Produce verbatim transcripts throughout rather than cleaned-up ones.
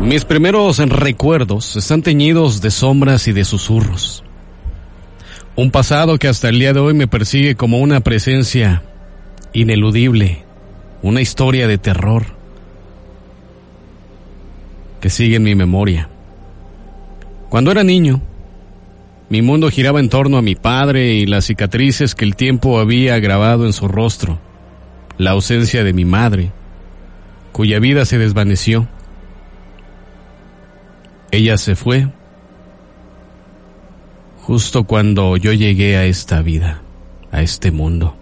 Mis primeros recuerdos están teñidos de sombras y de susurros. Un pasado que hasta el día de hoy me persigue como una presencia ineludible, una historia de terror que sigue en mi memoria. Cuando era niño, mi mundo giraba en torno a mi padre y las cicatrices que el tiempo había grabado en su rostro, la ausencia de mi madre, cuya vida se desvaneció. Ella se fue justo cuando yo llegué a esta vida, a este mundo.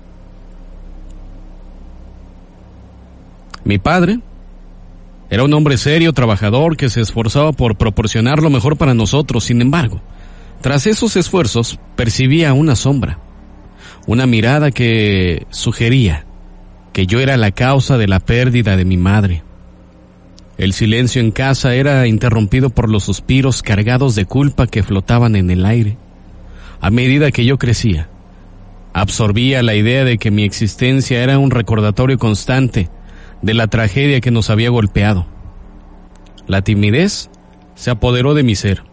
Mi padre era un hombre serio, trabajador, que se esforzaba por proporcionar lo mejor para nosotros. Sin embargo, tras esos esfuerzos percibía una sombra, una mirada que sugería que yo era la causa de la pérdida de mi madre. El silencio en casa era interrumpido por los suspiros cargados de culpa que flotaban en el aire. A medida que yo crecía, absorbía la idea de que mi existencia era un recordatorio constante de la tragedia que nos había golpeado. La timidez se apoderó de mi ser.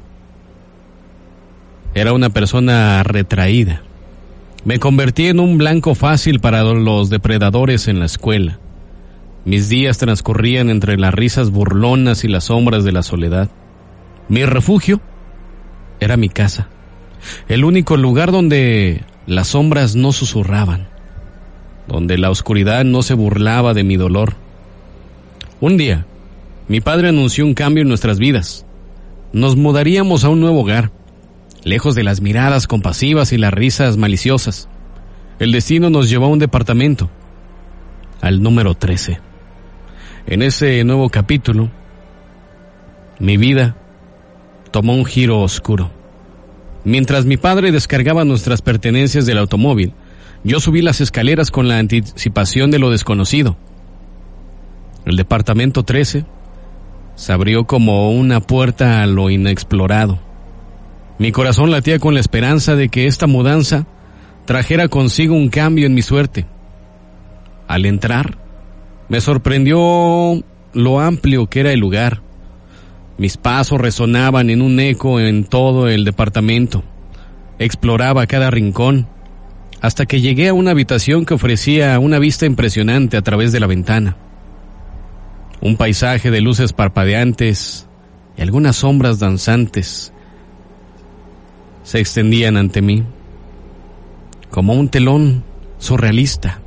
Era una persona retraída. Me convertí en un blanco fácil para los depredadores en la escuela. Mis días transcurrían entre las risas burlonas y las sombras de la soledad. Mi refugio era mi casa, el único lugar donde las sombras no susurraban, donde la oscuridad no se burlaba de mi dolor. Un día, mi padre anunció un cambio en nuestras vidas. Nos mudaríamos a un nuevo hogar, lejos de las miradas compasivas y las risas maliciosas. El destino nos llevó a un departamento, al número trece. En ese nuevo capítulo, mi vida tomó un giro oscuro. Mientras mi padre descargaba nuestras pertenencias del automóvil, yo subí las escaleras con la anticipación de lo desconocido. El departamento trece se abrió como una puerta a lo inexplorado. Mi corazón latía con la esperanza de que esta mudanza trajera consigo un cambio en mi suerte. Al entrar, me sorprendió lo amplio que era el lugar. Mis pasos resonaban en un eco en todo el departamento. Exploraba cada rincón, hasta que llegué a una habitación que ofrecía una vista impresionante a través de la ventana. Un paisaje de luces parpadeantes y algunas sombras danzantes se extendían ante mí, como un telón surrealista.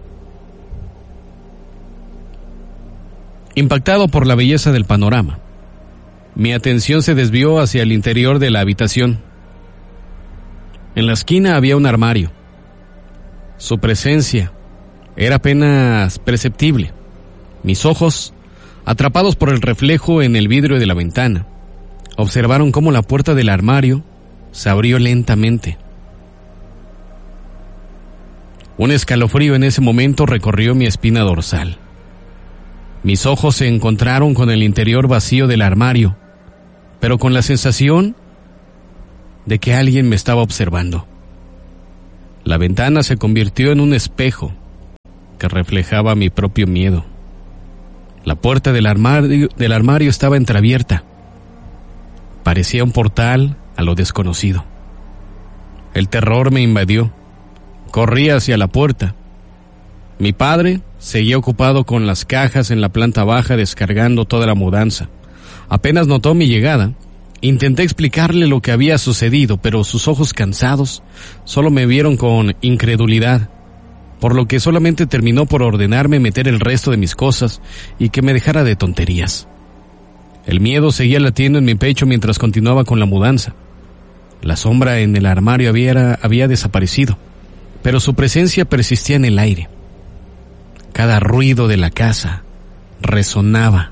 Impactado por la belleza del panorama, mi atención se desvió hacia el interior de la habitación. En la esquina había un armario. Su presencia era apenas perceptible. Mis ojos, atrapados por el reflejo en el vidrio de la ventana, observaron cómo la puerta del armario se abrió lentamente. Un escalofrío en ese momento recorrió mi espina dorsal. Mis ojos se encontraron con el interior vacío del armario, pero con la sensación de que alguien me estaba observando. La ventana se convirtió en un espejo que reflejaba mi propio miedo. La puerta del armario, del armario estaba entreabierta. Parecía un portal a lo desconocido. El terror me invadió. Corrí hacia la puerta. Mi padre seguía ocupado con las cajas en la planta baja descargando toda la mudanza. Apenas notó mi llegada, intenté explicarle lo que había sucedido, pero sus ojos cansados solo me vieron con incredulidad, por lo que solamente terminó por ordenarme meter el resto de mis cosas y que me dejara de tonterías. El miedo seguía latiendo en mi pecho mientras continuaba con la mudanza. La sombra en el armario había, había desaparecido, pero su presencia persistía en el aire. Cada ruido de la casa resonaba.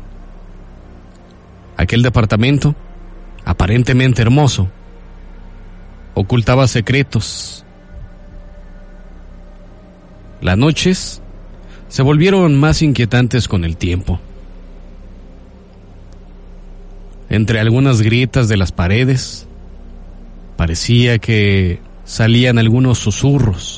Aquel departamento, aparentemente hermoso, ocultaba secretos. Las noches se volvieron más inquietantes con el tiempo. Entre algunas grietas de las paredes, parecía que salían algunos susurros.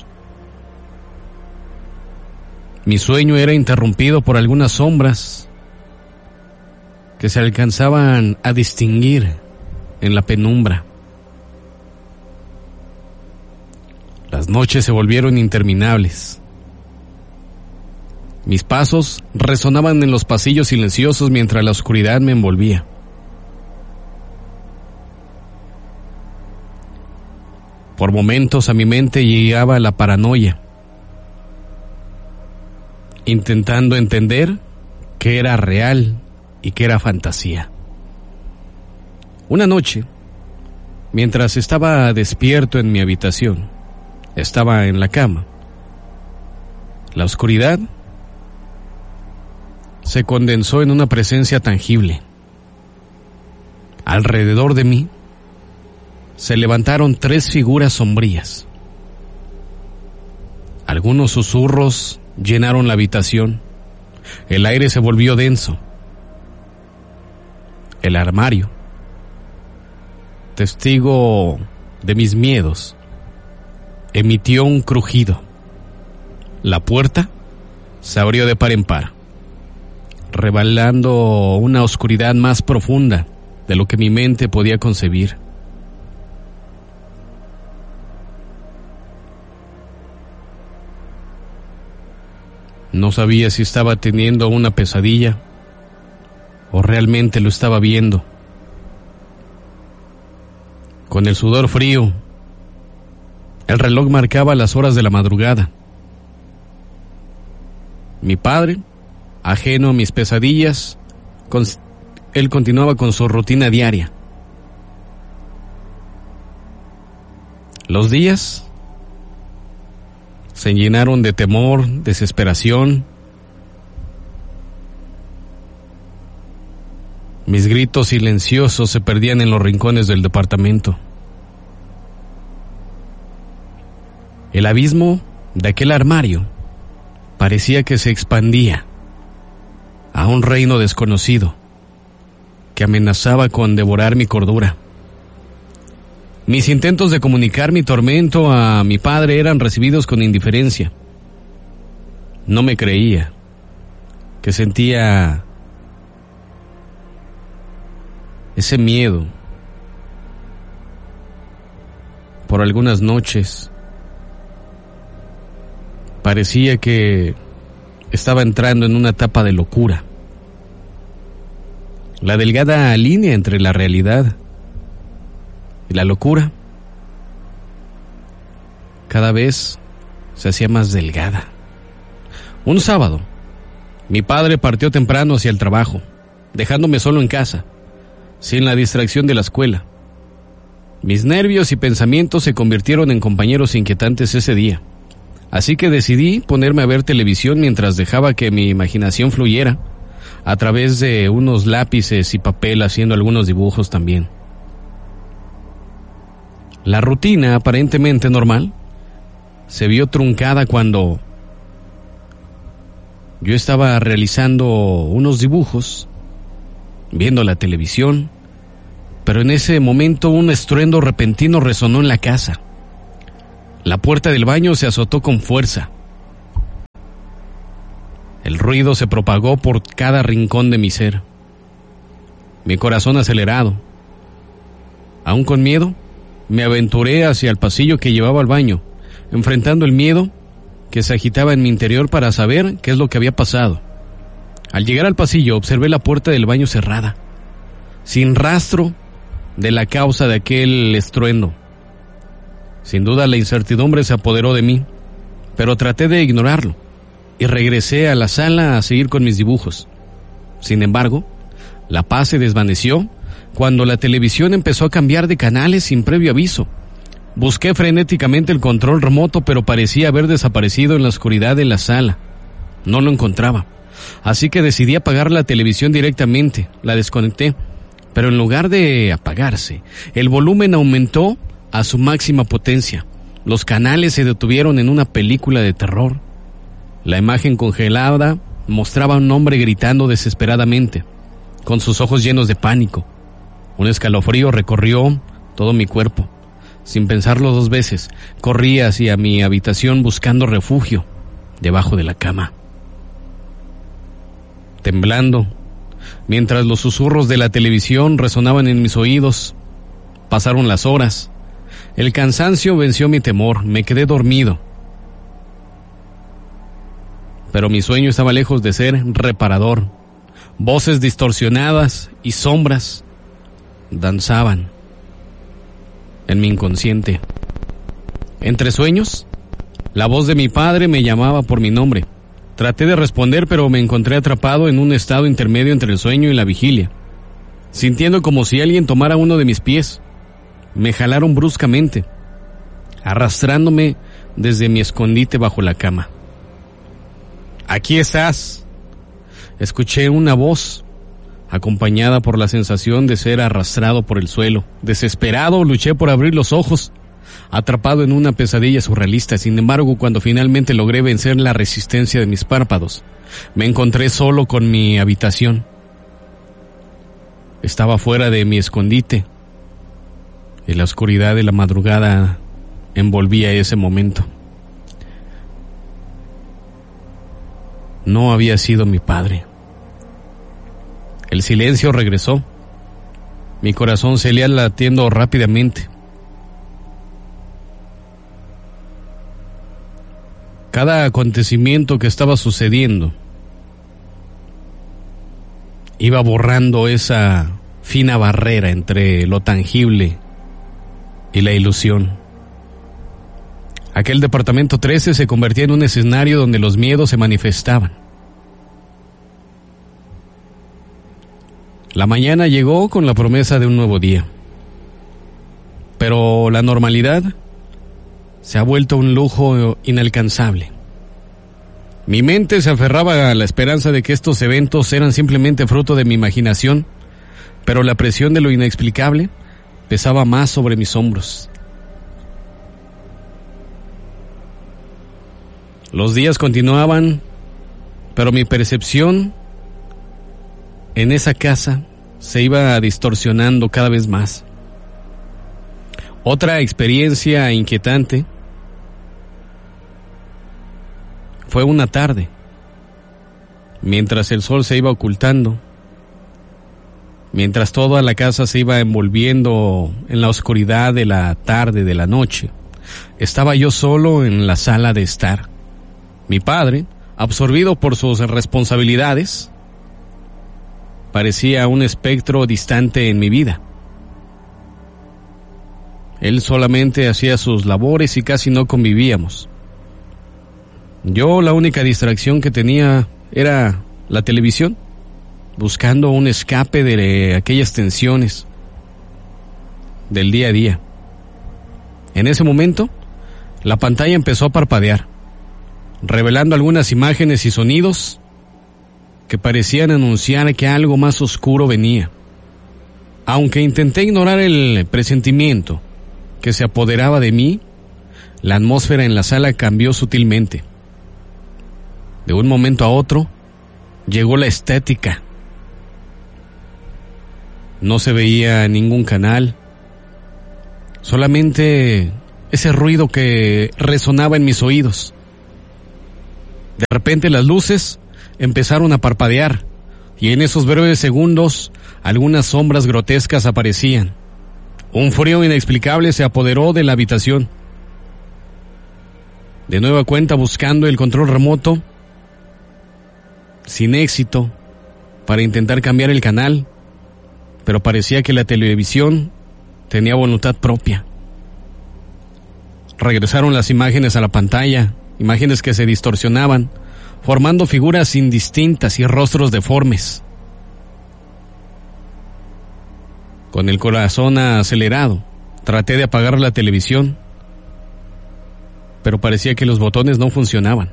Mi sueño era interrumpido por algunas sombras que se alcanzaban a distinguir en la penumbra. Las noches se volvieron interminables. Mis pasos resonaban en los pasillos silenciosos mientras la oscuridad me envolvía. Por momentos a mi mente llegaba la paranoia, intentando entender qué era real y qué era fantasía. Una noche, mientras estaba despierto en mi habitación, estaba en la cama. La oscuridad se condensó en una presencia tangible. Alrededor de mí se levantaron tres figuras sombrías. Algunos susurros llenaron la habitación. El aire se volvió denso. El armario, testigo de mis miedos, emitió un crujido. La puerta se abrió de par en par, revelando una oscuridad más profunda de lo que mi mente podía concebir. No sabía si estaba teniendo una pesadilla o realmente lo estaba viendo. Con el sudor frío, el reloj marcaba las horas de la madrugada. Mi padre, ajeno a mis pesadillas, con, él continuaba con su rutina diaria. Los días se llenaron de temor, desesperación. Mis gritos silenciosos se perdían en los rincones del departamento. El abismo de aquel armario parecía que se expandía a un reino desconocido que amenazaba con devorar mi cordura. Mis intentos de comunicar mi tormento a mi padre eran recibidos con indiferencia. No me creía que sentía ese miedo. Por algunas noches parecía que estaba entrando en una etapa de locura. La delgada línea entre la realidad y la locura cada vez se hacía más delgada. Un sábado, mi padre partió temprano hacia el trabajo, dejándome solo en casa, sin la distracción de la escuela. Mis nervios y pensamientos se convirtieron en compañeros inquietantes ese día, así que decidí ponerme a ver televisión mientras dejaba que mi imaginación fluyera a través de unos lápices y papel, haciendo algunos dibujos también. La rutina, aparentemente normal, se vio truncada cuando yo estaba realizando unos dibujos, viendo la televisión, pero en ese momento un estruendo repentino resonó en la casa. La puerta del baño se azotó con fuerza. El ruido se propagó por cada rincón de mi ser. Mi corazón acelerado. Aún con miedo, me aventuré hacia el pasillo que llevaba al baño, enfrentando el miedo que se agitaba en mi interior para saber qué es lo que había pasado. Al llegar al pasillo, observé la puerta del baño cerrada, sin rastro de la causa de aquel estruendo. Sin duda la incertidumbre se apoderó de mí, pero traté de ignorarlo y regresé a la sala a seguir con mis dibujos. Sin embargo, la paz se desvaneció cuando la televisión empezó a cambiar de canales sin previo aviso. Busqué frenéticamente el control remoto, pero parecía haber desaparecido en la oscuridad de la sala. No lo encontraba, así que decidí apagar la televisión directamente. La desconecté, pero en lugar de apagarse, el volumen aumentó a su máxima potencia. Los canales se detuvieron en una película de terror. La imagen congelada mostraba a un hombre gritando desesperadamente, con sus ojos llenos de pánico. Un escalofrío recorrió todo mi cuerpo. Sin pensarlo dos veces, corrí hacia mi habitación buscando refugio debajo de la cama. Temblando, mientras los susurros de la televisión resonaban en mis oídos. Pasaron las horas. El cansancio venció mi temor. Me quedé dormido. Pero mi sueño estaba lejos de ser reparador. Voces distorsionadas y sombras danzaban en mi inconsciente. Entre sueños, la voz de mi padre me llamaba por mi nombre. Traté de responder, pero me encontré atrapado en un estado intermedio entre el sueño y la vigilia, sintiendo como si alguien tomara uno de mis pies. Me jalaron bruscamente, arrastrándome desde mi escondite bajo la cama. «Aquí estás», escuché una voz, acompañada por la sensación de ser arrastrado por el suelo. Desesperado, luché por abrir los ojos, atrapado en una pesadilla surrealista. Sin embargo, cuando finalmente logré vencer la resistencia de mis párpados, me encontré solo con mi habitación. Estaba fuera de mi escondite, y la oscuridad de la madrugada envolvía ese momento. No había sido mi padre. El silencio regresó. Mi corazón seguía latiendo rápidamente. Cada acontecimiento que estaba sucediendo iba borrando esa fina barrera entre lo tangible y la ilusión. Aquel departamento trece se convertía en un escenario donde los miedos se manifestaban. La mañana llegó con la promesa de un nuevo día, pero la normalidad se ha vuelto un lujo inalcanzable. Mi mente se aferraba a la esperanza de que estos eventos eran simplemente fruto de mi imaginación, pero la presión de lo inexplicable pesaba más sobre mis hombros. Los días continuaban, pero mi percepción en esa casa se iba distorsionando cada vez más. Otra experiencia inquietante fue una tarde, mientras el sol se iba ocultando, mientras toda la casa se iba envolviendo en la oscuridad de la tarde, de la noche. Estaba yo solo en la sala de estar. Mi padre, absorbido por sus responsabilidades, parecía un espectro distante en mi vida. Él solamente hacía sus labores y casi no convivíamos. Yo, la única distracción que tenía era la televisión, buscando un escape de aquellas tensiones del día a día. En ese momento, la pantalla empezó a parpadear, revelando algunas imágenes y sonidos que parecían anunciar que algo más oscuro venía. Aunque intenté ignorar el presentimiento que se apoderaba de mí, la atmósfera en la sala cambió sutilmente. De un momento a otro, llegó la estética. No se veía ningún canal, solamente ese ruido que resonaba en mis oídos. De repente las luces empezaron a parpadear, y en esos breves segundos algunas sombras grotescas aparecían. Un frío inexplicable se apoderó de la habitación. De nueva cuenta, buscando el control remoto, sin éxito, para intentar cambiar el canal, pero parecía que la televisión tenía voluntad propia. Regresaron las imágenes a la pantalla, imágenes que se distorsionaban, formando figuras indistintas y rostros deformes. Con el corazón acelerado, traté de apagar la televisión, pero parecía que los botones no funcionaban.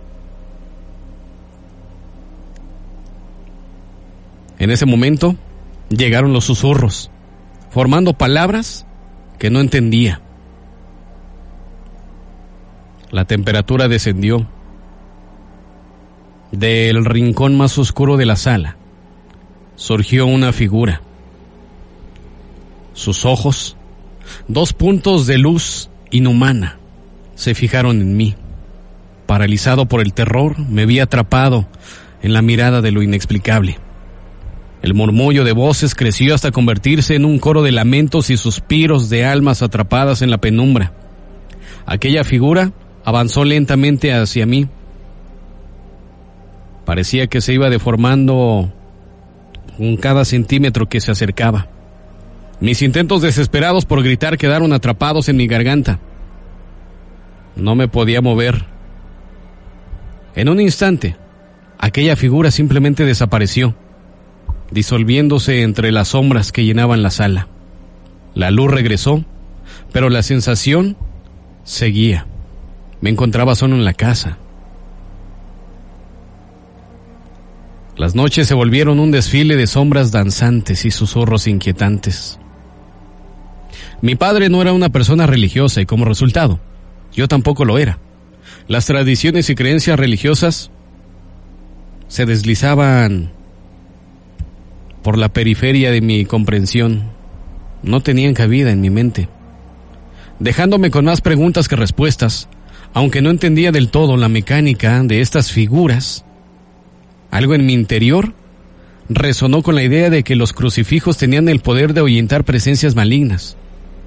En ese momento, llegaron los susurros, formando palabras que no entendía. La temperatura descendió. Del rincón más oscuro de la sala surgió una figura. Sus ojos, dos puntos de luz inhumana, se fijaron en mí. Paralizado por el terror, me vi atrapado en la mirada de lo inexplicable. El murmullo de voces creció hasta convertirse en un coro de lamentos y suspiros de almas atrapadas en la penumbra. Aquella figura avanzó lentamente hacia mí. Parecía que se iba deformando con cada centímetro que se acercaba. Mis intentos desesperados por gritar quedaron atrapados en mi garganta. No me podía mover. En un instante, aquella figura simplemente desapareció, disolviéndose entre las sombras que llenaban la sala. La luz regresó, pero la sensación seguía. Me encontraba solo en la casa. Las noches se volvieron un desfile de sombras danzantes y susurros inquietantes. Mi padre no era una persona religiosa y como resultado, yo tampoco lo era. Las tradiciones y creencias religiosas se deslizaban por la periferia de mi comprensión. No tenían cabida en mi mente, dejándome con más preguntas que respuestas. Aunque no entendía del todo la mecánica de estas figuras, algo en mi interior resonó con la idea de que los crucifijos tenían el poder de ahuyentar presencias malignas.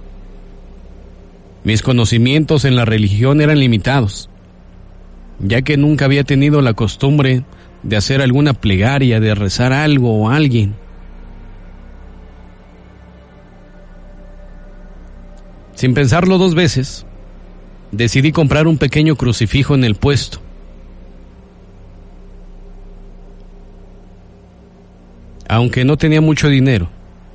Mis conocimientos en la religión eran limitados, ya que nunca había tenido la costumbre de hacer alguna plegaria, de rezar algo o a alguien. Sin pensarlo dos veces, decidí comprar un pequeño crucifijo en el puesto. Aunque no tenía mucho dinero,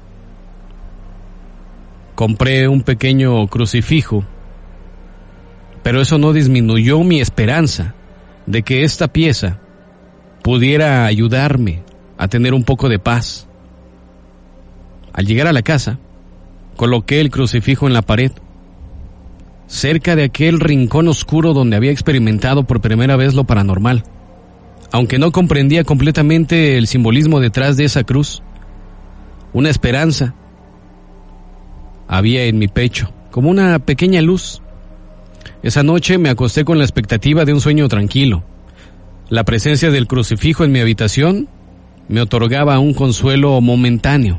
compré un pequeño crucifijo, pero eso no disminuyó mi esperanza de que esta pieza pudiera ayudarme a tener un poco de paz. Al llegar a la casa, coloqué el crucifijo en la pared, cerca de aquel rincón oscuro donde había experimentado por primera vez lo paranormal. Aunque no comprendía completamente el simbolismo detrás de esa cruz, una esperanza había en mi pecho, como una pequeña luz. Esa noche me acosté con la expectativa de un sueño tranquilo. La presencia del crucifijo en mi habitación me otorgaba un consuelo momentáneo.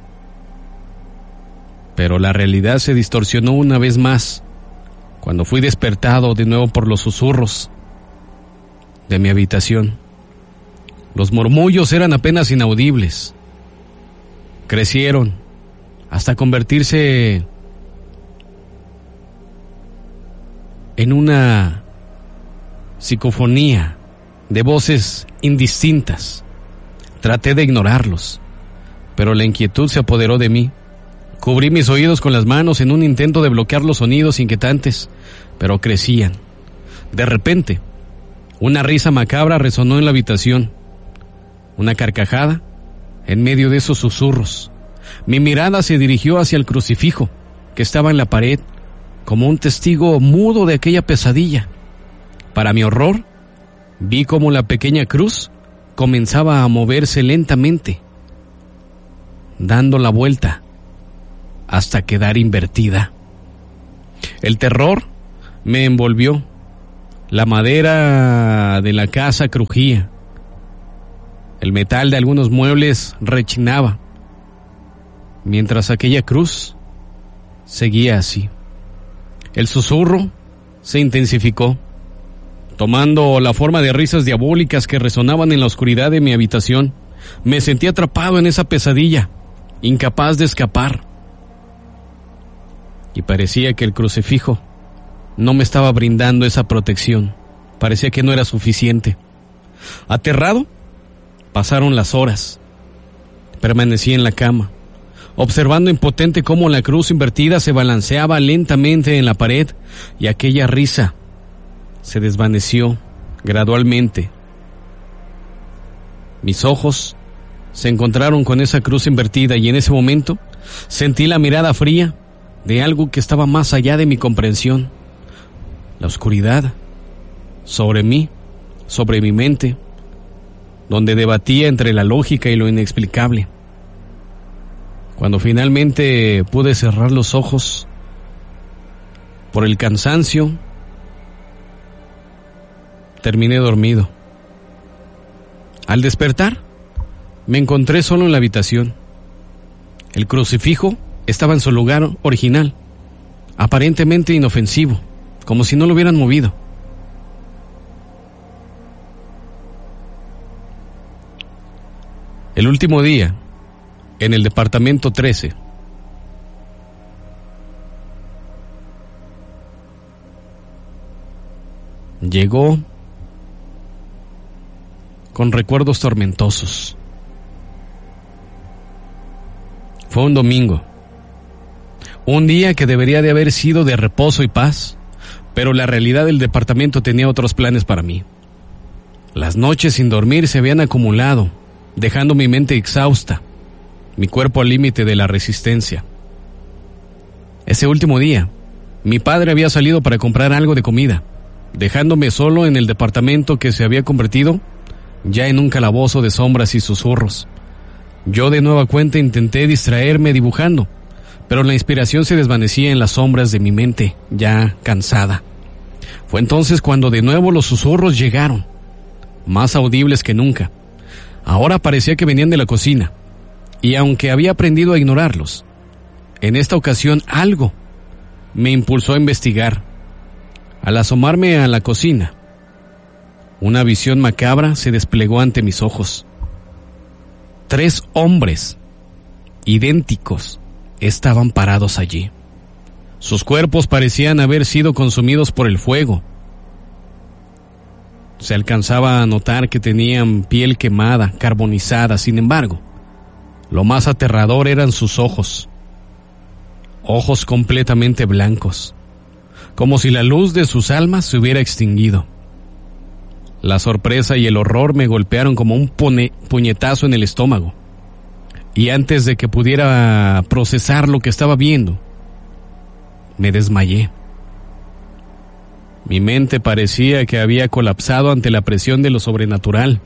Pero la realidad se distorsionó una vez más cuando fui despertado de nuevo por los susurros de mi habitación. Los murmullos eran apenas inaudibles. Crecieron hasta convertirse en una psicofonía de voces indistintas. Traté de ignorarlos, pero la inquietud se apoderó de mí. Cubrí mis oídos con las manos en un intento de bloquear los sonidos inquietantes, pero crecían. De repente, una risa macabra resonó en la habitación. Una carcajada en medio de esos susurros. Mi mirada se dirigió hacia el crucifijo que estaba en la pared, como un testigo mudo de aquella pesadilla. Para mi horror, vi cómo la pequeña cruz comenzaba a moverse lentamente, dando la vuelta hasta quedar invertida. El terror me envolvió. La madera de la casa crujía. El metal de algunos muebles rechinaba, mientras aquella cruz seguía así. El susurro se intensificó, tomando la forma de risas diabólicas que resonaban en la oscuridad de mi habitación. Me sentí atrapado en esa pesadilla, incapaz de escapar. Y parecía que el crucifijo no me estaba brindando esa protección. Parecía que no era suficiente. Aterrado, pasaron las horas. Permanecí en la cama, observando impotente cómo la cruz invertida se balanceaba lentamente en la pared y aquella risa se desvaneció gradualmente. Mis ojos se encontraron con esa cruz invertida y en ese momento sentí la mirada fría de algo que estaba más allá de mi comprensión. La oscuridad sobre mí, sobre mi mente, donde debatía entre la lógica y lo inexplicable. Cuando finalmente pude cerrar los ojos por el cansancio, terminé dormido. Al despertar, Me encontré solo en la habitación. El crucifijo estaba en su lugar original, aparentemente inofensivo, como si no lo hubieran movido. El último día, en el departamento trece, llegó con recuerdos tormentosos. Fue un domingo, un día que debería de haber sido de reposo y paz, pero la realidad del departamento tenía otros planes para mí. Las noches sin dormir se habían acumulado, dejando mi mente exhausta, mi cuerpo al límite de la resistencia. Ese último día, mi padre había salido para comprar algo de comida, dejándome solo en el departamento que se había convertido ya en un calabozo de sombras y susurros. Yo de nueva cuenta intenté distraerme dibujando, pero la inspiración se desvanecía en las sombras de mi mente, ya cansada. Fue entonces cuando de nuevo los susurros llegaron, más audibles que nunca. Ahora parecía que venían de la cocina, y aunque había aprendido a ignorarlos, en esta ocasión algo me impulsó a investigar. Al asomarme a la cocina, una visión macabra se desplegó ante mis ojos. Tres hombres idénticos estaban parados allí. Sus cuerpos parecían haber sido consumidos por el fuego. Se alcanzaba a notar que tenían piel quemada, carbonizada. Sin embargo, lo más aterrador eran sus ojos. Ojos completamente blancos, como si la luz de sus almas se hubiera extinguido. La sorpresa y el horror me golpearon como un pone- puñetazo en el estómago. Y antes de que pudiera procesar lo que estaba viendo, me desmayé. Mi mente parecía que había colapsado ante la presión de lo sobrenatural.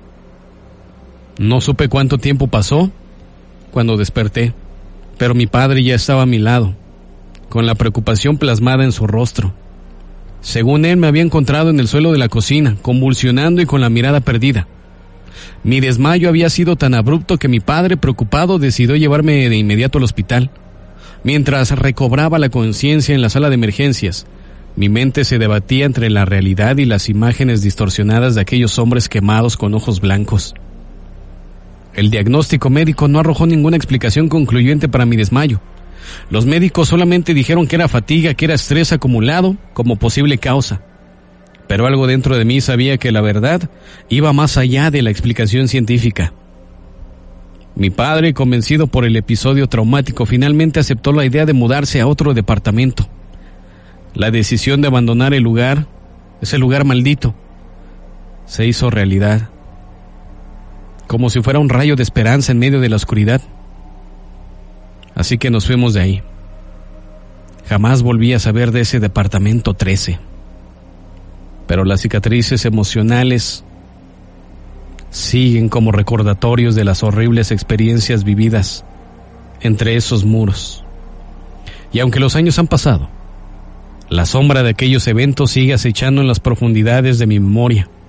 No supe cuánto tiempo pasó cuando desperté, pero mi padre ya estaba a mi lado, con la preocupación plasmada en su rostro. Según él, me había encontrado en el suelo de la cocina, convulsionando y con la mirada perdida. Mi desmayo había sido tan abrupto que mi padre, preocupado, decidió llevarme de inmediato al hospital. Mientras recobraba la conciencia en la sala de emergencias, mi mente se debatía entre la realidad y las imágenes distorsionadas de aquellos hombres quemados con ojos blancos. El diagnóstico médico no arrojó ninguna explicación concluyente para mi desmayo. Los médicos solamente dijeron que era fatiga, que era estrés acumulado como posible causa. Pero algo dentro de mí sabía que la verdad iba más allá de la explicación científica. Mi padre, convencido por el episodio traumático, finalmente aceptó la idea de mudarse a otro departamento. La decisión de abandonar el lugar, ese lugar maldito, se hizo realidad, como si fuera un rayo de esperanza en medio de la oscuridad. Así que nos fuimos de ahí. Jamás volví a saber de ese departamento trece. Pero las cicatrices emocionales siguen como recordatorios de las horribles experiencias vividas entre esos muros. Y aunque los años han pasado, la sombra de aquellos eventos sigue acechando en las profundidades de mi memoria.